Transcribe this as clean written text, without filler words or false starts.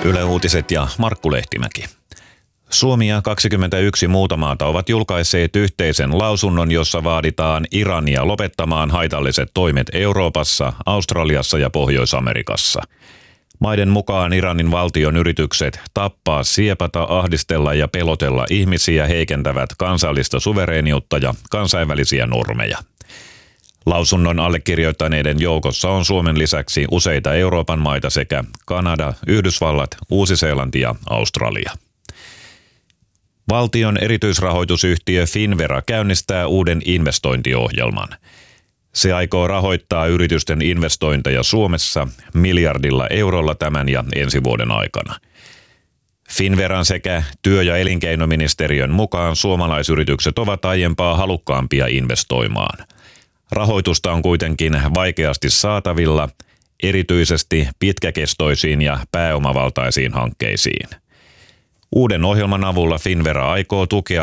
Yle Uutiset ja Markku Lehtimäki. Suomi ja 21 muuta maata ovat julkaisseet yhteisen lausunnon, jossa vaaditaan Irania lopettamaan haitalliset toimet Euroopassa, Australiassa ja Pohjois-Amerikassa. Maiden mukaan Iranin valtion yritykset tappaa, siepata, ahdistella ja pelotella ihmisiä heikentävät kansallista suvereeniutta ja kansainvälisiä normeja. Lausunnon allekirjoittaneiden joukossa on Suomen lisäksi useita Euroopan maita sekä Kanada, Yhdysvallat, Uusi-Seelanti ja Australia. Valtion erityisrahoitusyhtiö Finnvera käynnistää uuden investointiohjelman. Se aikoo rahoittaa yritysten investointeja Suomessa miljardilla eurolla tämän ja ensi vuoden aikana. Finnveran sekä työ- ja elinkeinoministeriön mukaan suomalaisyritykset ovat aiempaa halukkaampia investoimaan. Rahoitusta on kuitenkin vaikeasti saatavilla, erityisesti pitkäkestoisiin ja pääomavaltaisiin hankkeisiin. Uuden ohjelman avulla Finnvera aikoo tukea